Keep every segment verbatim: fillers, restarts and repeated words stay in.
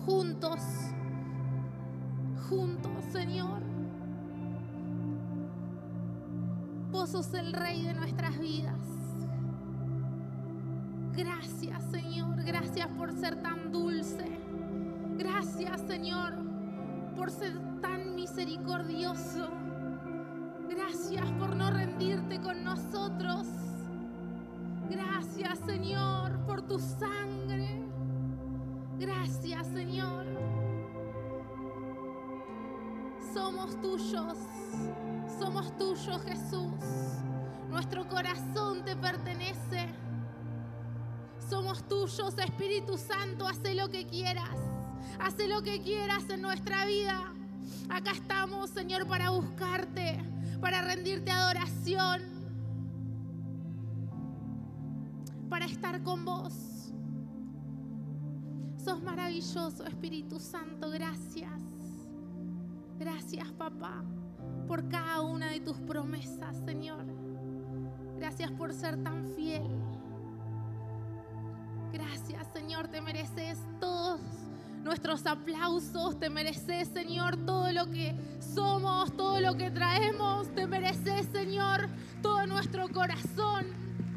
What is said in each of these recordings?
juntos, juntos, Señor. Vos sos el Rey de nuestras vidas. Gracias, Señor, gracias por ser tan dulce. Gracias, Señor, por ser tan misericordioso. Gracias por no rendirte con nosotros. Gracias, Señor, por tu sangre. Gracias, Señor. Somos tuyos, somos tuyos, Jesús. Nuestro corazón te pertenece. Somos tuyos, Espíritu Santo, haz lo que quieras. Haz lo que quieras en nuestra vida. Acá estamos, Señor, para buscarte, para rendirte adoración, para estar con vos. Sos maravilloso, Espíritu Santo, gracias. Gracias, papá, por cada una de tus promesas, Señor. Gracias por ser tan fiel. Gracias, Señor, te mereces todos nuestros aplausos, te mereces, Señor, todo lo que somos, todo lo que traemos, te mereces, Señor, todo nuestro corazón.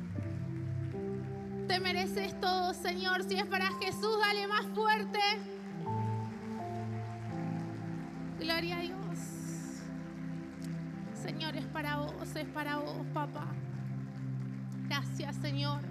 Te mereces todo, Señor. Si es para Jesús, dale más fuerte. Gloria a Dios. Señor, es para vos, es para vos, papá. Gracias, Señor.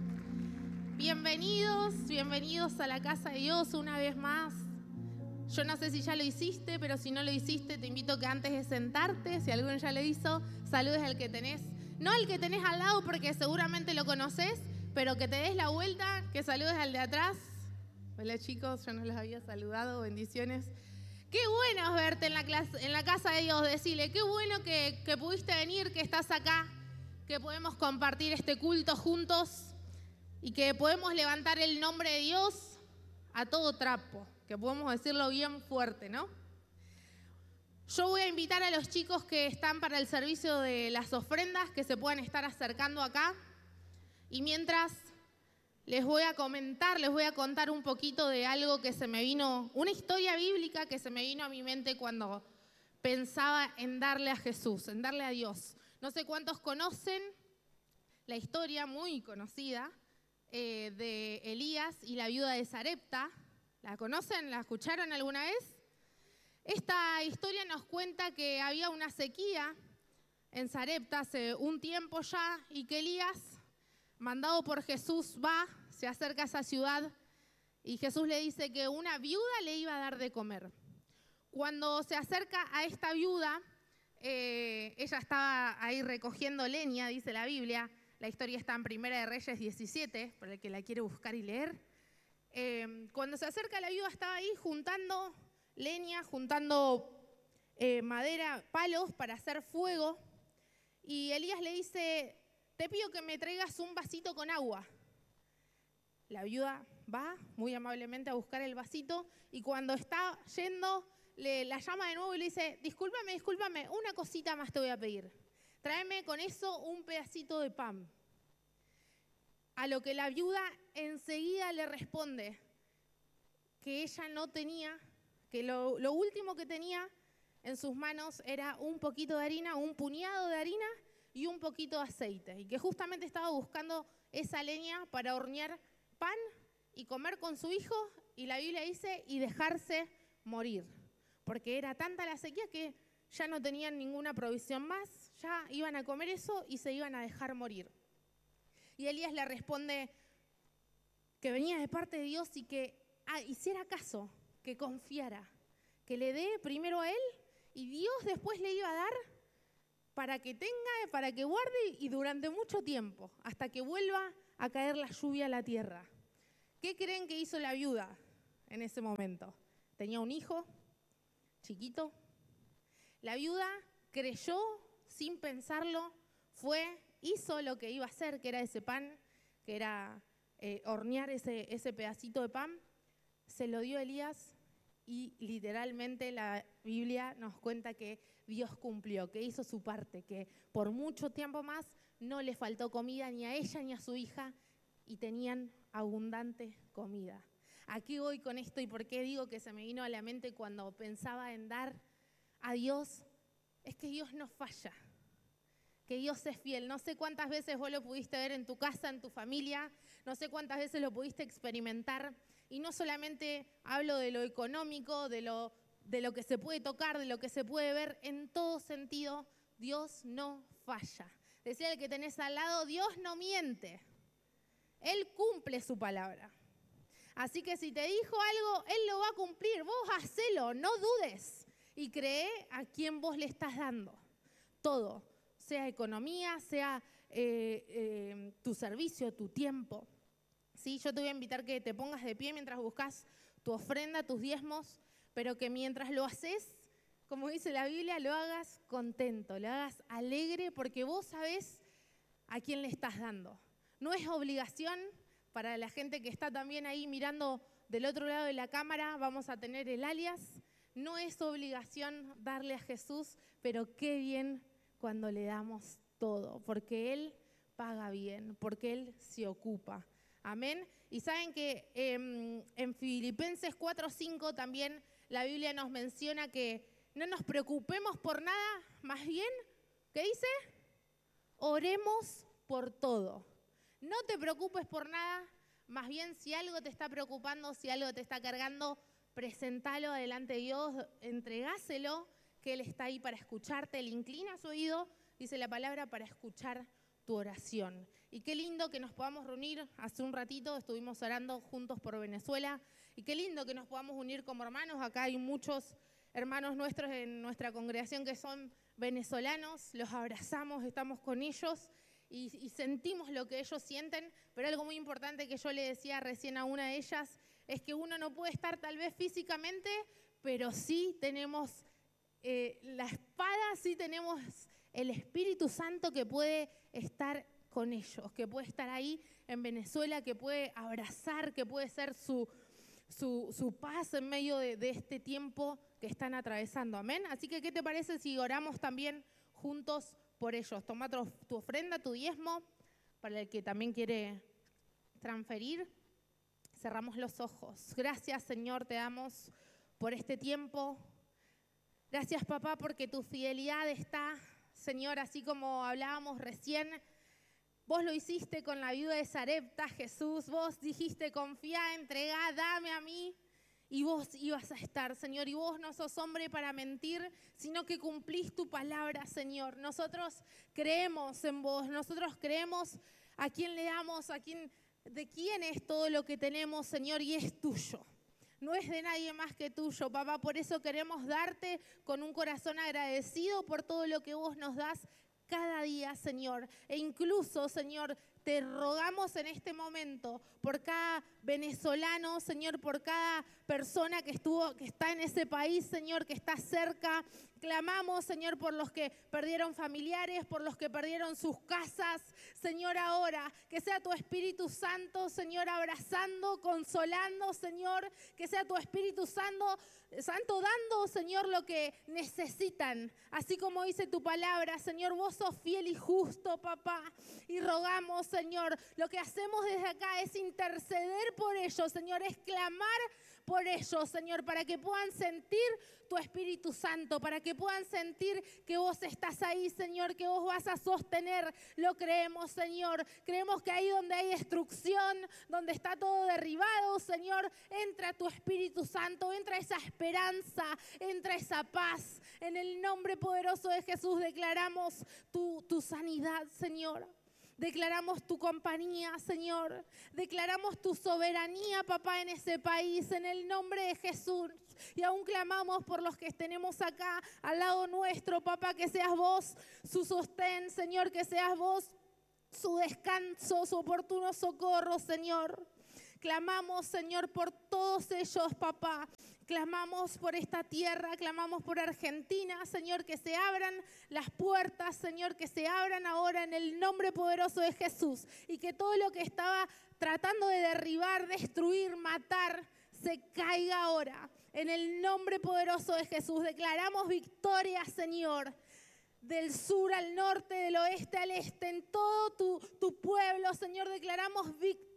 Bienvenidos, bienvenidos a la casa de Dios una vez más. Yo no sé si ya lo hiciste, pero si no lo hiciste, te invito a que antes de sentarte, si alguno ya lo hizo, saludes al que tenés. No al que tenés al lado porque seguramente lo conoces, pero que te des la vuelta, que saludes al de atrás. Hola chicos, yo no los había saludado, bendiciones. Qué bueno es verte en la, clase, en la casa de Dios, decirle, qué bueno que, que pudiste venir, que estás acá, que podemos compartir este culto juntos. Y que podemos levantar el nombre de Dios a todo trapo, que podemos decirlo bien fuerte, ¿no? Yo voy a invitar a los chicos que están para el servicio de las ofrendas que se puedan estar acercando acá. Y mientras les voy a comentar, les voy a contar un poquito de algo que se me vino, una historia bíblica que se me vino a mi mente cuando pensaba en darle a Jesús, en darle a Dios. No sé cuántos conocen la historia muy conocida Eh, de Elías y la viuda de Sarepta. ¿La conocen? ¿La escucharon alguna vez? Esta historia nos cuenta que había una sequía en Sarepta hace un tiempo ya y que Elías, mandado por Jesús, va, se acerca a esa ciudad y Jesús le dice que una viuda le iba a dar de comer. Cuando se acerca a esta viuda, eh, ella estaba ahí recogiendo leña, dice la Biblia. La historia está en Primera de Reyes diecisiete, para el que la quiere buscar y leer. Eh, cuando se acerca la viuda estaba ahí juntando leña, juntando eh, madera, palos para hacer fuego. Y Elías le dice, te pido que me traigas un vasito con agua. La viuda va muy amablemente a buscar el vasito y cuando está yendo, le, la llama de nuevo y le dice, discúlpame, discúlpame, una cosita más te voy a pedir. Tráeme con eso un pedacito de pan. A lo que la viuda enseguida le responde que ella no tenía, que lo, lo último que tenía en sus manos era un poquito de harina, un puñado de harina y un poquito de aceite. Y que justamente estaba buscando esa leña para hornear pan y comer con su hijo. Y la Biblia dice, y dejarse morir. Porque era tanta la sequía que ya no tenían ninguna provisión más, ya iban a comer eso y se iban a dejar morir. Y Elías le responde que venía de parte de Dios y que ah, hiciera caso, que confiara, que le dé primero a él y Dios después le iba a dar para que tenga, para que guarde y durante mucho tiempo, hasta que vuelva a caer la lluvia a la tierra. ¿Qué creen que hizo la viuda en ese momento? Tenía un hijo chiquito. La viuda creyó sin pensarlo, fue, hizo lo que iba a hacer, que era ese pan, que era eh, hornear ese, ese pedacito de pan, se lo dio a Elías y literalmente la Biblia nos cuenta que Dios cumplió, que hizo su parte, que por mucho tiempo más no le faltó comida ni a ella ni a su hija y tenían abundante comida. ¿A qué voy con esto y por qué digo que se me vino a la mente cuando pensaba en dar a Dios? Es que Dios no falla, que Dios es fiel. No sé cuántas veces vos lo pudiste ver en tu casa, en tu familia, no sé cuántas veces lo pudiste experimentar. Y no solamente hablo de lo económico, de lo, de lo que se puede tocar, de lo que se puede ver, en todo sentido, Dios no falla. Decía el que tenés al lado, Dios no miente, Él cumple su palabra. Así que si te dijo algo, Él lo va a cumplir. Vos hacelo, no dudes. Y cree a quién vos le estás dando. Todo, sea economía, sea eh, eh, tu servicio, tu tiempo. ¿Sí? Yo te voy a invitar que te pongas de pie mientras buscas tu ofrenda, tus diezmos, pero que mientras lo haces, como dice la Biblia, lo hagas contento, lo hagas alegre, porque vos sabés a quién le estás dando. No es obligación. Para la gente que está también ahí mirando del otro lado de la cámara, vamos a tener el alias. No es obligación darle a Jesús, pero qué bien cuando le damos todo, porque Él paga bien, porque Él se ocupa. Amén. Y saben que eh, en Filipenses cuatro cinco también la Biblia nos menciona que no nos preocupemos por nada, más bien, ¿qué dice? Oremos por todo. No te preocupes por nada, más bien si algo te está preocupando, si algo te está cargando, presentalo delante de Dios, entregáselo, que Él está ahí para escucharte. Él inclina su oído, dice la palabra, para escuchar tu oración. Y qué lindo que nos podamos reunir. Hace un ratito estuvimos orando juntos por Venezuela, y qué lindo que nos podamos unir como hermanos. Acá hay muchos hermanos nuestros en nuestra congregación que son venezolanos, los abrazamos, estamos con ellos. Y, y sentimos lo que ellos sienten, pero algo muy importante que yo le decía recién a una de ellas es que uno no puede estar tal vez físicamente, pero sí tenemos eh, la espada, sí tenemos el Espíritu Santo que puede estar con ellos, que puede estar ahí en Venezuela, que puede abrazar, que puede ser su, su, su paz en medio de, de este tiempo que están atravesando. Amén. Así que, ¿qué te parece si oramos también juntos por ellos? Toma tu, tu ofrenda, tu diezmo, para el que también quiere transferir. Cerramos los ojos. Gracias, Señor, te damos por este tiempo. Gracias, papá, porque tu fidelidad está, Señor, así como hablábamos recién. Vos lo hiciste con la viuda de Sarepta, Jesús. Vos dijiste, confía, entregá, dame a mí. Y vos ibas a estar, Señor, y vos no sos hombre para mentir, sino que cumplís tu palabra, Señor. Nosotros creemos en vos, nosotros creemos a quién le damos, a quién, de quién es todo lo que tenemos, Señor, y es tuyo. No es de nadie más que tuyo, papá. Por eso queremos darte con un corazón agradecido por todo lo que vos nos das cada día, Señor. E incluso, Señor, te rogamos en este momento por cada venezolano, Señor, por cada persona que estuvo, que está en ese país, Señor, que está cerca. Clamamos, Señor, por los que perdieron familiares, por los que perdieron sus casas. Señor, ahora, que sea tu Espíritu Santo, Señor, abrazando, consolando, Señor. Que sea tu Espíritu Santo, Santo dando, Señor, lo que necesitan. Así como dice tu palabra, Señor, vos sos fiel y justo, papá. Y rogamos, Señor, lo que hacemos desde acá es interceder por ellos, Señor, es clamar por ellos, Señor, para que puedan sentir tu Espíritu Santo, para que puedan sentir que vos estás ahí, Señor, que vos vas a sostener. Lo creemos, Señor. Creemos que ahí donde hay destrucción, donde está todo derribado, Señor, entra tu Espíritu Santo, entra esa esperanza, entra esa paz. En el nombre poderoso de Jesús declaramos tu, tu sanidad, Señor. Declaramos tu compañía, Señor. Declaramos tu soberanía, papá, en ese país, en el nombre de Jesús. Y aún clamamos por los que tenemos acá al lado nuestro, papá, que seas vos su sostén, Señor, que seas vos su descanso, su oportuno socorro, Señor. Clamamos, Señor, por todos ellos, papá. Clamamos por esta tierra, clamamos por Argentina, Señor, que se abran las puertas, Señor, que se abran ahora en el nombre poderoso de Jesús. Y que todo lo que estaba tratando de derribar, destruir, matar, se caiga ahora. En el nombre poderoso de Jesús declaramos victoria, Señor. Del sur al norte, del oeste al este, en todo tu, tu pueblo, Señor, declaramos victoria.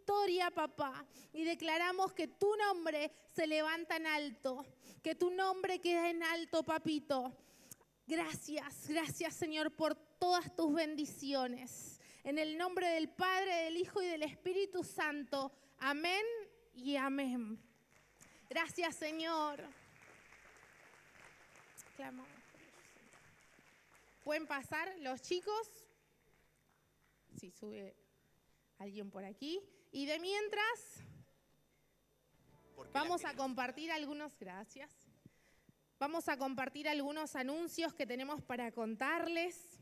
victoria, papá. Y declaramos que tu nombre se levanta en alto, que tu nombre queda en alto, papito. Gracias, gracias, Señor, por todas tus bendiciones. En el nombre del Padre, del Hijo y del Espíritu Santo. Amén y amén. Gracias, Señor. Clamamos. Pueden pasar los chicos. Si sube alguien por aquí. Y de mientras, vamos a compartir algunos, gracias. Vamos a compartir algunos anuncios que tenemos para contarles.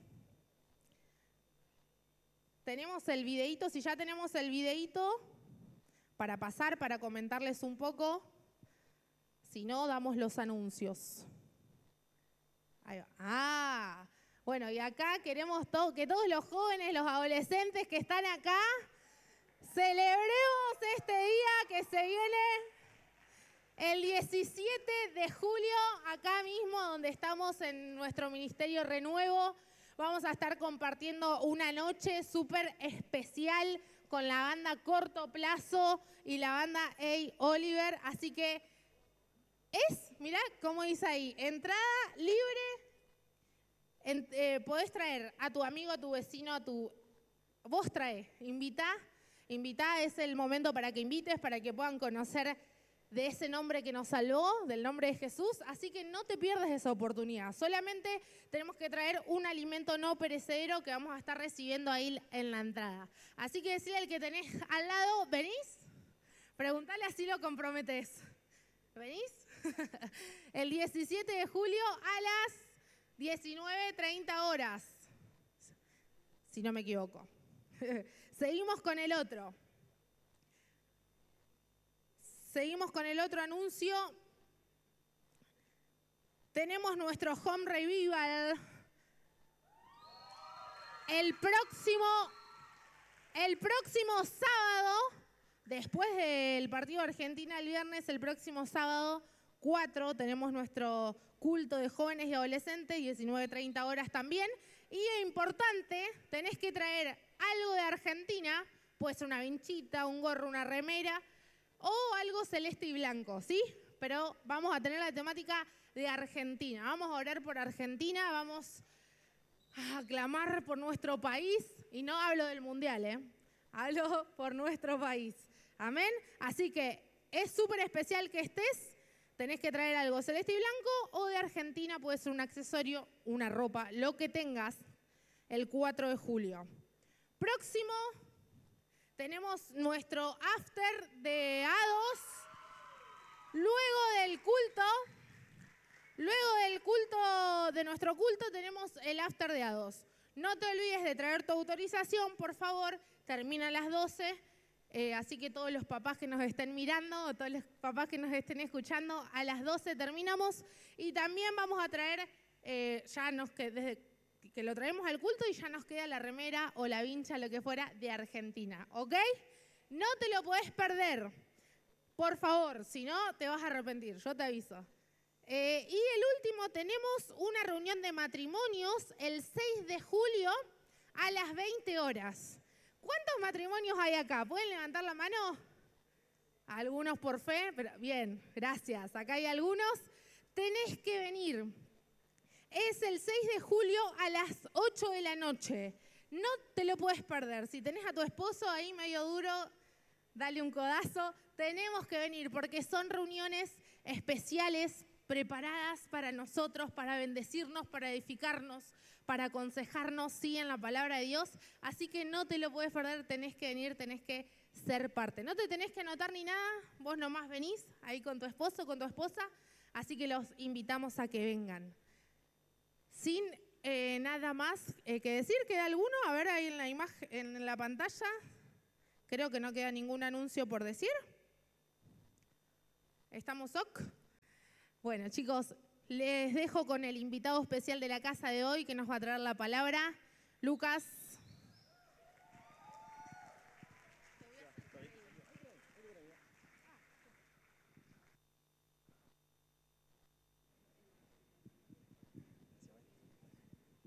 Tenemos el videíto, si ya tenemos el videíto, para pasar, para comentarles un poco. Si no, damos los anuncios. Ahí va. Ah, bueno, y acá queremos to- que todos los jóvenes, los adolescentes que están acá, celebremos este día que se viene el diecisiete de julio, acá mismo donde estamos en nuestro Ministerio Renuevo. Vamos a estar compartiendo una noche súper especial con la banda Corto Plazo y la banda A. Oliver. Así que es, mirá cómo dice ahí, entrada libre. En, eh, podés traer a tu amigo, a tu vecino, a tu... Vos trae, invitá. Invitá, es el momento para que invites, para que puedan conocer de ese nombre que nos salvó, del nombre de Jesús. Así que no te pierdas esa oportunidad. Solamente tenemos que traer un alimento no perecedero que vamos a estar recibiendo ahí en la entrada. Así que decirle al que tenés al lado, ¿venís? Preguntale así lo comprometés. ¿Venís? El diecisiete de julio a las diecinueve treinta horas, si no me equivoco. Seguimos con el otro. Seguimos con el otro anuncio. Tenemos nuestro Home Revival. El próximo, el próximo sábado, después del partido de Argentina el viernes, el próximo sábado cuatro, tenemos nuestro culto de jóvenes y adolescentes, diecinueve treinta horas también. Y es importante, tenés que traer algo de Argentina, puede ser una vinchita, un gorro, una remera, o algo celeste y blanco, ¿sí? Pero vamos a tener la temática de Argentina. Vamos a orar por Argentina, vamos a clamar por nuestro país. Y no hablo del mundial, ¿eh? Hablo por nuestro país. Amén. Así que es súper especial que estés. Tenés que traer algo celeste y blanco o de Argentina, puede ser un accesorio, una ropa, lo que tengas, el cuatro de julio. Próximo. Tenemos nuestro after de A dos, luego del culto, luego del culto, de nuestro culto tenemos el after de A dos. No te olvides de traer tu autorización, por favor, termina a las doce, eh, así que todos los papás que nos estén mirando, o todos los papás que nos estén escuchando, a las doce terminamos y también vamos a traer, eh, ya nos que desde que lo traemos al culto y ya nos queda la remera o la vincha, lo que fuera, de Argentina, ¿ok? No te lo podés perder, por favor, si no te vas a arrepentir, yo te aviso. Eh, y el último, tenemos una reunión de matrimonios el seis de julio a las veinte horas. ¿Cuántos matrimonios hay acá? ¿Pueden levantar la mano? Algunos por fe, pero bien, gracias. Acá hay algunos. Tenés que venir. Es el seis de julio a las ocho de la noche. No te lo puedes perder. Si tenés a tu esposo ahí medio duro, dale un codazo. Tenemos que venir porque son reuniones especiales preparadas para nosotros, para bendecirnos, para edificarnos, para aconsejarnos, sí, en la palabra de Dios. Así que no te lo puedes perder, tenés que venir, tenés que ser parte. No te tenés que anotar ni nada, vos nomás venís ahí con tu esposo, con tu esposa. Así que los invitamos a que vengan. Sin eh, nada más eh, que decir, ¿queda alguno? A ver ahí en la imagen, en la pantalla. Creo que no queda ningún anuncio por decir. ¿Estamos ok? Bueno, chicos, les dejo con el invitado especial de la casa de hoy que nos va a traer la palabra, Lucas.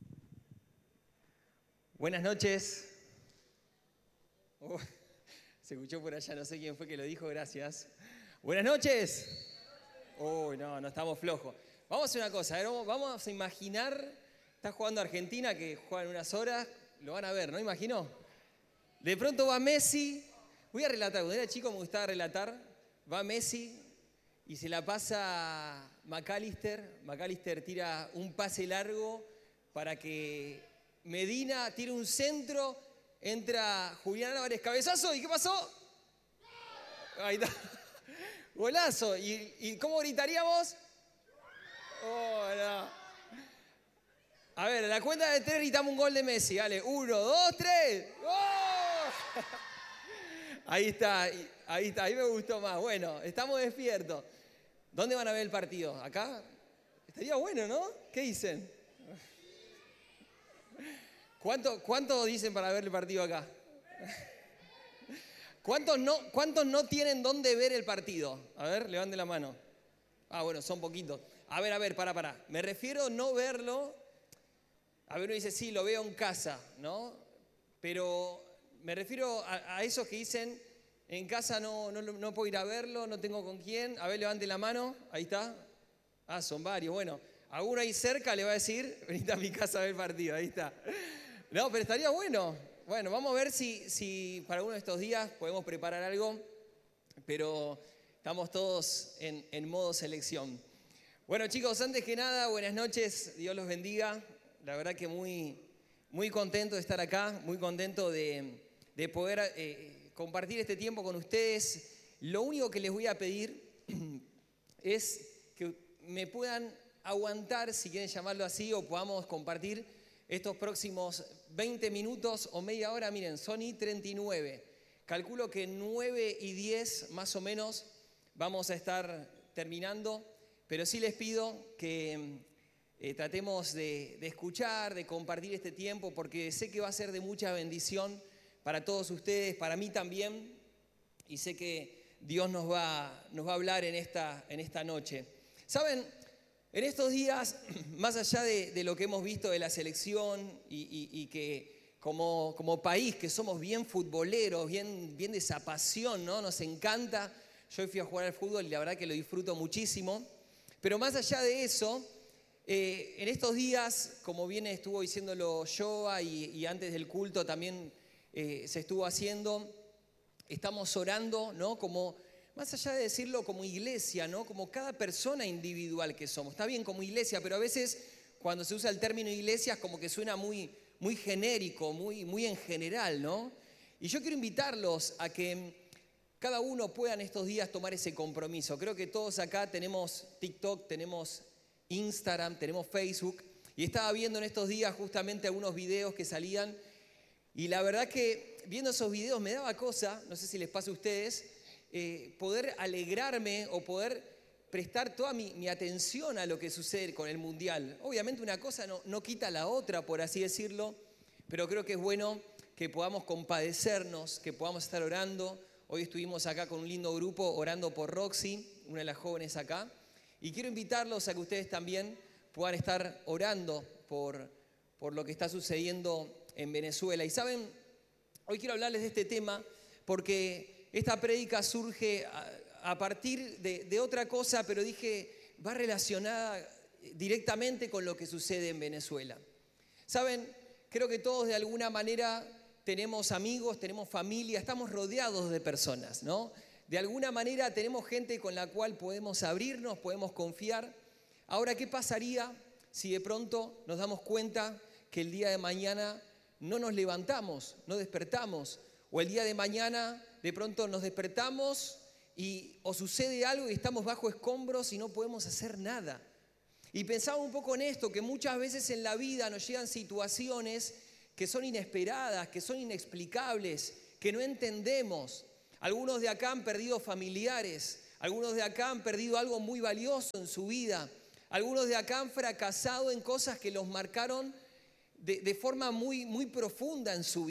Buenas noches. Oh, Se escuchó por allá, no sé quién fue que lo dijo, gracias. Buenas noches. Uy, no, no estamos flojos. Vamos a hacer una cosa, a ver, vamos a imaginar, está jugando Argentina, que juega en unas horas, lo van a ver, ¿no? Imagino. De pronto va Messi, voy a relatar, cuando era chico me gustaba relatar, va Messi y se la pasa McAllister, McAllister tira un pase largo para que Medina tire un centro, entra Julián Álvarez, cabezazo, ¿y qué pasó? Ahí está. Golazo. ¿Y, y cómo gritaríamos? Oh, no. A ver, a la cuenta de tres gritamos un gol de Messi. Dale, uno, dos, tres. ¡Oh! Ahí está, ahí está, ahí me gustó más. Bueno, estamos despiertos. ¿Dónde van a ver el partido? ¿Acá? Estaría bueno, ¿no? ¿Qué dicen? ¿Cuánto, cuánto dicen para ver el partido acá? ¿Cuántos no, ¿Cuántos no tienen dónde ver el partido? A ver, levanten la mano. Ah, bueno, son poquitos. A ver, a ver, para, para. Me refiero a no verlo. A ver, uno dice, sí, lo veo en casa, ¿no? Pero me refiero a, a esos que dicen, en casa no, no, no puedo ir a verlo, no tengo con quién. A ver, levanten la mano. Ahí está. Ah, son varios. Bueno, alguno ahí cerca le va a decir, venite a mi casa a ver el partido. Ahí está. No, pero estaría bueno. Bueno, vamos a ver si, si para uno de estos días podemos preparar algo, pero estamos todos en, en modo selección. Bueno, chicos, antes que nada, buenas noches, Dios los bendiga. La verdad que muy, muy contento de estar acá, muy contento de, de poder eh, compartir este tiempo con ustedes. Lo único que les voy a pedir es que me puedan aguantar, si quieren llamarlo así, o podamos compartir estos próximos veinte minutos o media hora. Miren, son y treinta y nueve. Calculo que nueve y diez más o menos vamos a estar terminando, pero sí les pido que eh, tratemos de, de escuchar, de compartir este tiempo, porque sé que va a ser de mucha bendición para todos ustedes, para mí también, y sé que Dios nos va, nos va a hablar en esta, en esta noche. ¿Saben? En estos días, más allá de, de lo que hemos visto de la selección y, y, y que como, como país, que somos bien futboleros, bien, bien de esa pasión, ¿no? Nos encanta. Yo fui a jugar al fútbol y la verdad que lo disfruto muchísimo. Pero más allá de eso, eh, en estos días, como bien estuvo diciéndolo Joa y, y antes del culto también eh, se estuvo haciendo, estamos orando, ¿no? Como... Más allá de decirlo como iglesia, ¿no? Como cada persona individual que somos. Está bien como iglesia, pero a veces cuando se usa el término iglesia es como que suena muy, muy genérico, muy, muy en general, ¿no? Y yo quiero invitarlos a que cada uno pueda en estos días tomar ese compromiso. Creo que todos acá tenemos TikTok, tenemos Instagram, tenemos Facebook. Y estaba viendo en estos días justamente algunos videos que salían. Y la verdad que viendo esos videos me daba cosa, no sé si les pasa a ustedes, Eh, poder alegrarme o poder prestar toda mi, mi atención a lo que sucede con el Mundial. Obviamente una cosa no, no quita la otra, por así decirlo, pero creo que es bueno que podamos compadecernos, que podamos estar orando. Hoy estuvimos acá con un lindo grupo orando por Roxy, una de las jóvenes acá, y quiero invitarlos a que ustedes también puedan estar orando por, por lo que está sucediendo en Venezuela. Y saben, hoy quiero hablarles de este tema porque esta prédica surge a, a partir de, de otra cosa, pero dije, va relacionada directamente con lo que sucede en Venezuela. Saben, creo que todos de alguna manera tenemos amigos, tenemos familia, estamos rodeados de personas, ¿no? De alguna manera tenemos gente con la cual podemos abrirnos, podemos confiar. Ahora, ¿qué pasaría si de pronto nos damos cuenta que el día de mañana no nos levantamos, no despertamos? O el día de mañana de pronto nos despertamos y o sucede algo y estamos bajo escombros y no podemos hacer nada. Y pensaba un poco en esto, que muchas veces en la vida nos llegan situaciones que son inesperadas, que son inexplicables, que no entendemos. Algunos de acá han perdido familiares, algunos de acá han perdido algo muy valioso en su vida, algunos de acá han fracasado en cosas que los marcaron de, de forma muy, muy profunda en su vida.